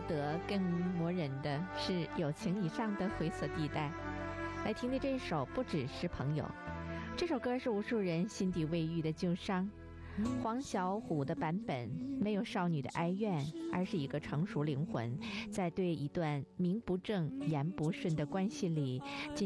得更磨人的是友情以上的灰色地带。来听的这一首不只是朋友，这首歌是无数人心底未愈的旧伤。黄小琥的版本没有少女的哀怨，而是一个成熟灵魂在对一段名不正言不顺的关系里